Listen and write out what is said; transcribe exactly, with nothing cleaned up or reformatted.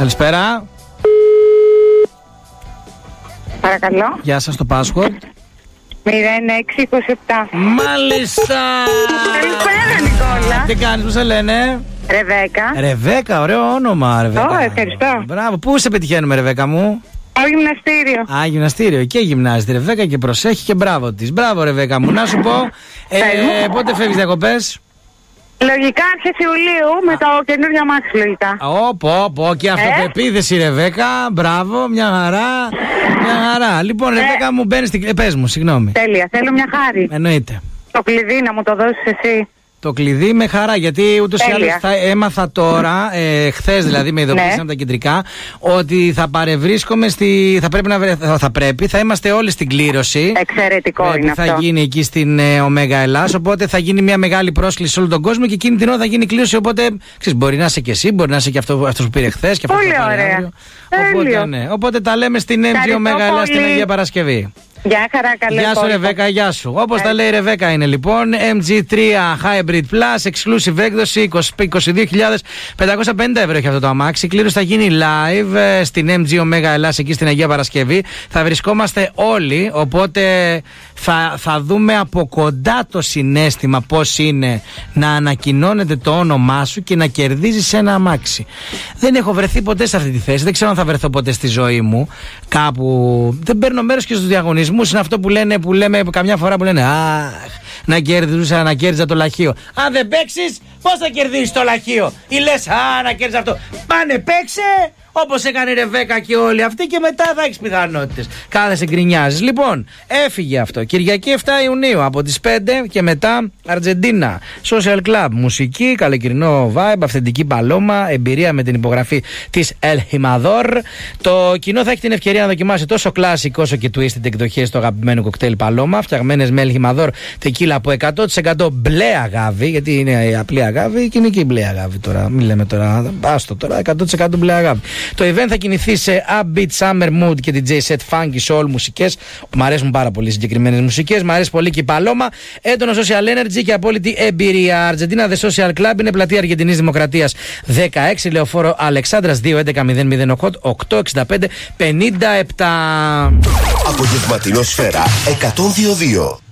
Καλησπέρα. Παρακαλώ. Γεια σας, το password. μηδέν έξι είκοσι επτά. Μάλιστα. Καλησπέρα, Νικόλα. Τι κάνεις, που σε λένε? Ρεβέκα. Ρεβέκα, ωραίο όνομα, Ρεβέκα. Ω, ευχαριστώ. Μπράβο, πού σε πετυχαίνουμε, Ρεβέκα μου? Από γυμναστήριο. Α, γυμναστήριο. Και γυμνάζεται η Ρεβέκα και προσέχει και μπράβο της. Μπράβο, Ρεβέκα μου. Να σου πω, ε, πότε φεύγεις διακοπές? Λογικά αρχές Ιουλίου με το καινούριο αμάξι, λογικά. Όπο, όπο, και αυτοπεποίθηση, Ρεβέκα. Μπράβο, μια χαρά. Μια χαρά. Λοιπόν, ε. Ρεβέκα μου, μπαίνεις στην. Ε, πες μου, συγγνώμη. Τέλεια, θέλω μια χάρη. Εννοείται. Το κλειδί να μου το δώσεις εσύ. Το κλειδί με χαρά, γιατί ούτως ή άλλως θα έμαθα τώρα, ε, χθες δηλαδή με ειδοποίησαν από τα κεντρικά, ότι θα παρευρίσκομαι στη. Θα πρέπει, να, θα, θα, πρέπει, θα είμαστε όλοι στην κλήρωση. Εξαιρετικό ε, είναι θα αυτό. Θα γίνει εκεί στην ε, Ωμέγα Ελλάς, οπότε θα γίνει μια μεγάλη πρόσκληση σε όλο τον κόσμο και εκείνη την ώρα θα γίνει κλήρωση. Οπότε ξέρεις, μπορεί να είσαι και εσύ, μπορεί να είσαι και αυτό, αυτός που πήρε χθες και αυτό πολύ που πήρε ωραία. Οπότε, ναι. οπότε τα λέμε στην εμ τζι Ωμέγα Ελλάς στην Αγία Παρασκευή. Γεια χαρά, καλή Γεια σου, Ρεβέκα, γεια σου. Όπως τα λέει η Ρεβέκα είναι λοιπόν. εμ τζι τρία Hybrid Plus, exclusive έκδοση, είκοσι δύο χιλιάδες πεντακόσια πενήντα ευρώ έχει αυτό το αμάξι. Κλήρωση θα γίνει live στην εμ τζι Ωμέγα Ελλάς εκεί στην Αγία Παρασκευή. Θα βρισκόμαστε όλοι, οπότε θα, θα δούμε από κοντά το συναίσθημα πώς είναι να ανακοινώνεται το όνομά σου και να κερδίζεις ένα αμάξι. Δεν έχω βρεθεί ποτέ σε αυτή τη θέση, δεν ξέρω αν θα βρεθώ ποτέ στη ζωή μου κάπου. Δεν παίρνω μέρος και στους διαγωνισμούς. Είναι αυτό που λένε, που λέμε καμιά φορά που λένε αχ, να κέρδιζα, να κέρδιζα το λαχείο. Αν δεν παίξεις, πώς θα κερδίσεις το λαχείο? Ή λες, α, να κέρδιζα αυτό. Πάνε παίξε, όπως έκανε η Ρεβέκα και όλοι αυτοί, και μετά θα έχεις πιθανότητες. Κάθεσαι γκρινιάζεις. Λοιπόν, έφυγε αυτό. Κυριακή επτά Ιουνίου από τις πέντε και μετά Αργεντίνα. Social Club, μουσική, καλοκαιρινό vibe, αυθεντική παλώμα, εμπειρία με την υπογραφή της El Jimador. Το κοινό θα έχει την ευκαιρία να δοκιμάσει τόσο classic όσο και twisted εκδοχές του αγαπημένου κοκτέιλ Παλώμα, φτιαγμένες με El Jimador τεκίλα από εκατό τοις εκατό μπλε αγάβη, γιατί είναι η απλή αγάβη και είναι και η μπλε αγάβη τώρα. Μην λέμε τώρα, άστο τώρα, εκατό τοις εκατό μπλε αγάβη. Το event θα κινηθεί σε upbeat summer mood και ντι τζέι set funky soul μουσικές. Μ' αρέσουν πάρα πολύ συγκεκριμένες μουσικές. Μ' αρέσει πολύ και η Παλώμα. Έντονο social energy και απόλυτη εμπειρία. Αργεντίνα The Social Club είναι πλατεία Αργεντινής Δημοκρατίας δεκαέξι, Λεωφόρο Αλεξάνδρας δύο έντεκα μηδέν μηδέν οκτώ εξήντα πέντε πενήντα επτά. Απογευματινό Σφαίρα εκατόν δύο δύο.